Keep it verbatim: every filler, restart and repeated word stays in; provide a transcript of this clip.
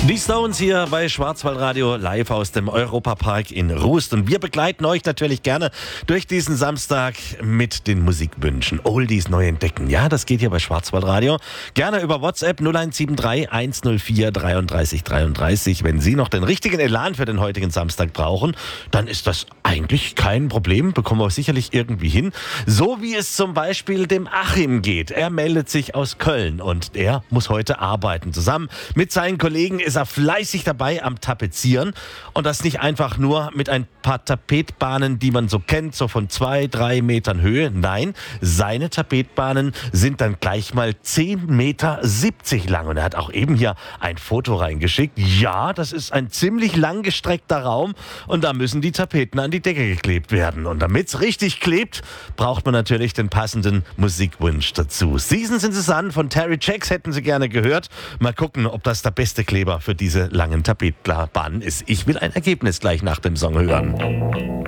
Die Stones hier bei Schwarzwaldradio live aus dem Europapark in Rust. Und wir begleiten euch natürlich gerne durch diesen Samstag mit den Musikwünschen. Oldies neu entdecken. Ja, das geht hier bei Schwarzwaldradio. Gerne über WhatsApp null eins sieben drei eins null vier drei drei drei drei. Wenn Sie noch den richtigen Elan für den heutigen Samstag brauchen, dann ist das eigentlich kein Problem. Bekommen wir sicherlich irgendwie hin. So wie es zum Beispiel dem Achim geht. Er meldet sich aus Köln und er muss heute arbeiten. Zusammen mit seinen Kollegen ist er fleißig dabei am Tapezieren. Und das nicht einfach nur mit ein paar Tapetbahnen, die man so kennt, so von zwei, drei Metern Höhe. Nein, seine Tapetbahnen sind dann gleich mal zehn Meter siebzig lang. Und er hat auch eben hier ein Foto reingeschickt. Ja, das ist ein ziemlich langgestreckter Raum. Und da müssen die Tapeten an die Decke geklebt werden. Und damit es richtig klebt, braucht man natürlich den passenden Musikwunsch dazu. Seasons in the Sun von Terry Jacks hätten Sie gerne gehört. Mal gucken, ob das der beste Kleber für diese langen Tapetbahnen ist. Ich will ein Ergebnis gleich nach dem Song hören.